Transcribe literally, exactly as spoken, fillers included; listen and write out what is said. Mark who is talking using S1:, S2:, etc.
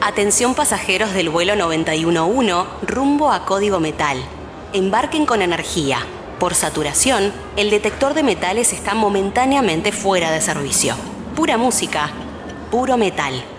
S1: Atención pasajeros del vuelo noventa y uno uno rumbo a Código Metal. Embarquen con energía. Por saturación, el detector de metales está momentáneamente fuera de servicio. Pura música, puro metal.